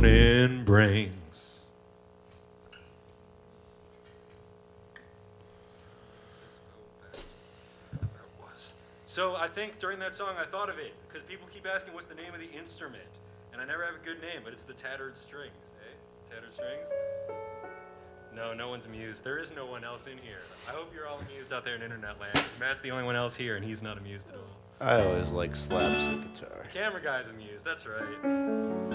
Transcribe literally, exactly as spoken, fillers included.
morning brings. So I think during that song I thought of it, because people keep asking what's the name of the instrument, and I never have a good name, but it's the tattered strings, eh? Tattered strings? No, no one's amused. There is no one else in here. I hope you're all amused out there in internet land, because Matt's the only one else here, and he's not amused at all. I always like slapstick guitar. The camera guy's amused, that's right.